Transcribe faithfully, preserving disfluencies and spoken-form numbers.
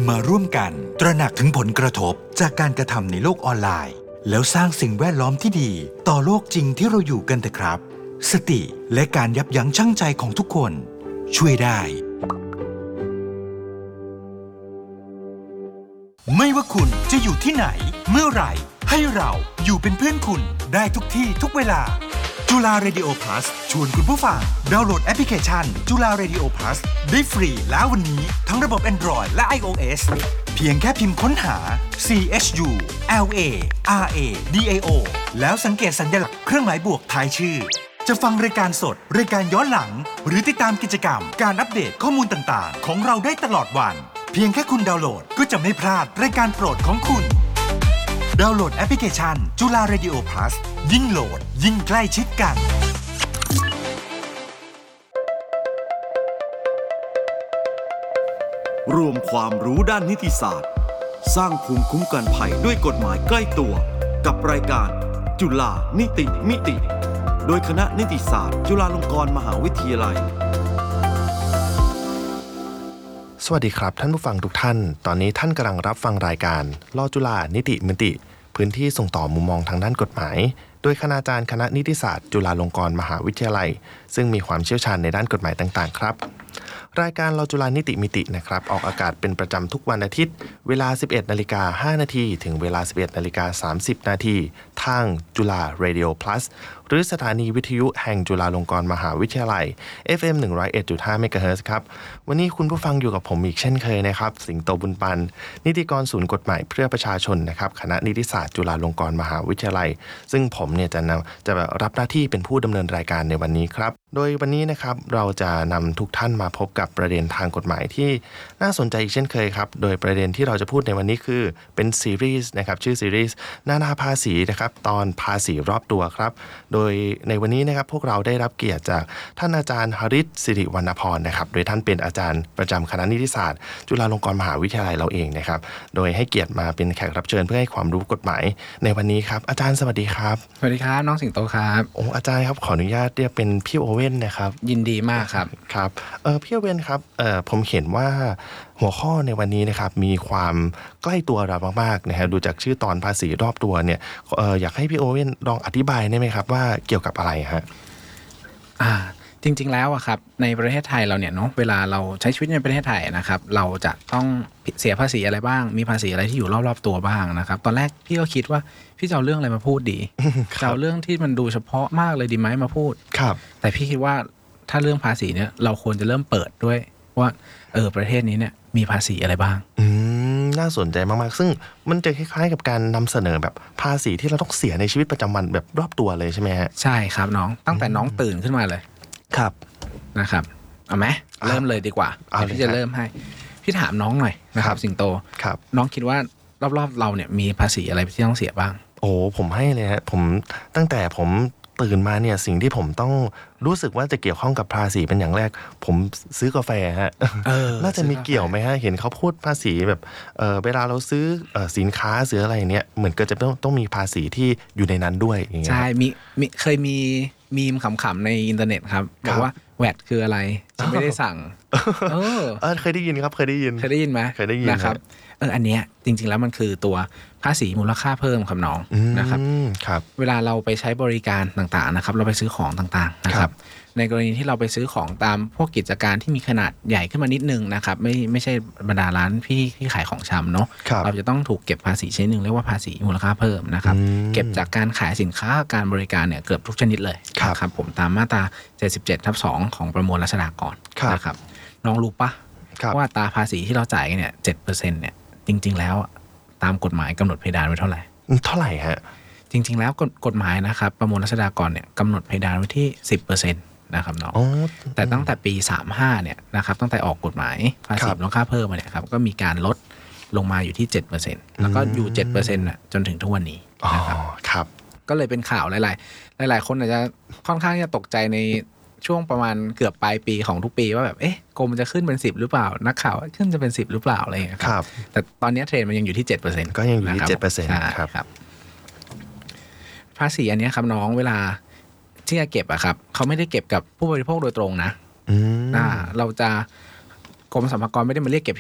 มาร่วมกันตระหนักถึงผลกระทบจากการกระทำในโลกออนไลน์แล้วสร้างสิ่งแวดล้อมที่ดีต่อโลกจริงที่เราอยู่กันเถอะครับสติและการยับยั้งชั่งใจของทุกคนช่วยได้ไม่ว่าคุณจะอยู่ที่ไหนเมื่อไหร่ให้เราอยู่เป็นเพื่อนคุณได้ทุกที่ทุกเวลาจุฬา Radio Plus ชวนคุณผู้ฟังดาวน์โหลดแอปพลิเคชันจุฬา Radio Plus ได้ฟรีแล้ววันนี้ทั้งระบบ Android และ iOS เพียงแค่พิมพ์ค้นหา ซี เอช ยู แอล เอ อาร์ เอ ดี เอ โอ แล้วสังเกตสัญลักษณ์เครื่องหมายบวกท้ายชื่อจะฟังรายการสดรายการย้อนหลังหรือติดตามกิจกรรมการอัปเดตข้อมูลต่างๆของเราได้ตลอดวันเพียงแค่คุณดาวน์โหลดก็จะไม่พลาดรายการโปรดของคุณดาวน์โหลดแอปพลิเคชันจุฬา Radio Plus ยิ่งโหลดยิ่งใกล้ชิดกันรวมความรู้ด้านนิติศาสตร์สร้างภูมิคุ้มกันภัยด้วยกฎหมายใกล้ตัวกับรายการจุฬานิติมิติโดยคณะนิติศาสตร์จุฬาลงกรณ์มหาวิทยาลัยสวัสดีครับท่านผู้ฟังทุกท่านตอนนี้ท่านกำลังรับฟังรายการลอจุฬานิติมิติพื้นที่ส่งต่อมุมมองทางด้านกฎหมายโดยคณาจารย์คณะนิติศาสตร์จุฬาลงกรณ์มหาวิทยาลัยซึ่งมีความเชี่ยวชาญในด้านกฎหมายต่างๆครับรายการลอจุฬานิติมิตินะครับออกอากาศเป็นประจำทุกวันอาทิตย์เวลา สิบเอ็ดนาฬิกาห้านาทีถึงเวลา สิบเอ็ดนาฬิกาสามสิบนาทีทางจุฬา Radio Plus หรือสถานีวิทยุแห่งจุฬาลงกรณ์มหาวิทยาลัย เอฟ เอ็ม หนึ่งร้อยเอ็ดจุดห้า เมกะเฮิรตซ์ครับวันนี้คุณผู้ฟังอยู่กับผมอีกเช่นเคยนะครับสิงโตบุญปันนิติกรศูนย์กฎหมายเพื่อประชาชนนะครับคณะนิติศาสตร์จุฬาลงกรณ์มหาวิทยาลัยซึ่งผมเนี่ยจะนำจะรับหน้าที่เป็นผู้ดำเนินรายการในวันนี้ครับโดยวันนี้นะครับเราจะนำทุกท่านมาพบกับประเด็นทางกฎหมายที่น่าสนใจอีกเช่นเคยครับโดยประเด็นที่เราจะพูดในวันนี้คือเป็นซีรีส์นะครับชื่อซีรีส์นานาภาษีนะครับตอนภาษีรอบตัวครับโดยในวันนี้นะครับพวกเราได้รับเกียรติจากท่านอาจารย์หฤทธิ์สิริวรรณพรนะครับโดยท่านเป็นอาจารย์ประจำคณะนิติศาสตร์จุฬาลงกรณ์มหาวิทยาลัยเราเองนะครับโดยให้เกียรติมาเป็นแขกรับเชิญเพื่อให้ความรู้กฎหมายในวันนี้ครับอาจารย์สวัสดีครับสวัสดีครับน้องสิงโตครับโอ้อาจารย์ครับขออนุญาตเรียกเป็นพี่โอเว่นนะครับยินดีมากครับครับเออพี่โอเว่นครับเออผมเห็นว่าหัวข้อในวันนี้นะครับมีความใกล้ตัวเรามากๆนะฮะดูจากชื่อตอนภาษีรอบตัวเนี่ยเอออยากให้พี่โอเว่นลองอธิบายได้ไหมครับว่าเกี่ยวกับอะไรฮะอ่าจริงๆแล้วอะครับในประเทศไทยเราเนี่ยเนาะเวลาเราใช้ชีวิตในประเทศไทยนะครับเราจะต้องเสียภาษีอะไรบ้างมีภาษีอะไรที่อยู่รอบๆตัวบ้างนะครับตอนแรกพี่ก็คิดว่าพี่จะเอาเรื่องอะไรมาพูดดีจะเอาเรื่องที่มันดูเฉพาะมากเลยดีไหมมาพูดครับแต่พี่คิดว่าถ้าเรื่องภาษีเนี่ยเราควรจะเริ่มเปิดด้วยว่าเออประเทศนี้เนี่ยมีภาษีอะไรบ้างอืมน่าสนใจมากๆซึ่งมันจะคล้ายๆกับการนำเสนอแบบภาษีที่เราต้องเสียในชีวิตประจำวันแบบรอบตัวเลยใช่ไหมฮะใช่ครับน้องตั้งแต่น้องตื่นขึ้นมาเลยครับนะครับเอาไหมเริ่มเลยดีกว่าพี่จะเริ่มให้พี่ถามน้องหน่อยนะครับสิงโตครับน้องคิดว่ารอบๆเราเนี่ยมีภาษีอะไรที่ต้องเสียบ้างโอ้ผมให้เลยฮะผมตั้งแต่ผมตื่นมาเนี่ยสิ่งที่ผมต้องรู้สึกว่าจะเกี่ยวข้องกับภาษีเป็นอย่างแรกผมซื้อกาแฟฮะน่าจะมีเกี่ยวไหมฮะเห็นเขาพูดภาษีแบบเออเวลาเราซื้อสินค้าซื้ออะไรเนี่ยเหมือนก็จะต้องต้องมีภาษีที่อยู่ในนั้นด้วยอย่างเงี้ยใช่มีมีเคยมีมีมขำๆในอินเทอร์เน็ตครับบอกว่าแวดคืออะไรฉันไม่ได้สั่งเออเคยได้ยินครับเคยได้ยินเคยได้ยินไหมเคยได้ยินนะครับเอออันเนี้ยจริงๆแล้วมันคือตัวภาษีมูลค่าเพิ่มครับน้องนะครับครับเวลาเราไปใช้บริการต่างๆนะครับเราไปซื้อของต่างๆนะครับในกรณีที่เราไปซื้อของตามพวกกิจการที่มีขนาดใหญ่ขึ้นมานิดนึงนะครับไม่ไม่ใช่บรรดาร้านพี่ที่ขายของชำเนาะเราจะต้องถูกเก็บภาษีชนิดนึงเรียกว่าภาษีมูลค่าเพิ่มนะครับเก็บจากการขายสินค้าการบริการเนี่ยเกือบทุกชนิดเลยครับผมตามมาตราเจ็ดสิบเจ็ดทับสองของประมวลรัษฎากรนะครับน้องรู้ปะว่าอัตราภาษีที่เราจ่ายกันเนี่ย เจ็ดเปอร์เซ็นต์ เนี่ยจริงๆแล้วตามกฎหมายกำหนดเพดานไว้เท่าไหร่เท่าไหร่ฮะจริงๆแล้วกฎหมายนะครับประมวลรัษฎากรเนี่ยกำหนดเพดานไว้ที่ สิบเปอร์เซ็นต์ นะครับน้องแต่ตั้งแต่ปีสามสิบห้าเนี่ยนะครับตั้งแต่ออกกฎหมายภาษีมูลค่าเพิ่มมาเนี่ยครับก็มีการลดลงมาอยู่ที่ เจ็ดเปอร์เซ็นต์ แล้วก็อยู่ เจ็ดเปอร์เซ็นต์ น่ะจนถึงทุกวันนี้นะครับครับก็เลยเป็นข่าวหลายๆหลายๆคนอาจจะค่อนข้างจะตกใจในช่วงประมาณเกือบปลายปีของทุกปีว่าแบบเอ๊ะกรมจะขึ้นเป็นสิบหรือเปล่านักข่าวขึ้นจะเป็นสิบหรือเปล่าอะไรอย่างเงี้ยครับแต่ตอนนี้เทรนด์มันยังอยู่ที่ เจ็ดเปอร์เซ็นต์ก็ยังอยู่ที่ เจ็ดเปอร์เซ็นต์ครับภาษีอันนี้ครับน้องเวลาที่จะเก็บอะครับเขาไม่ได้เก็บกับผู้บริโภคโดยตรงนะอ่าเราจะกรมสรรพากรไม่ได้มาเรียกเก็บ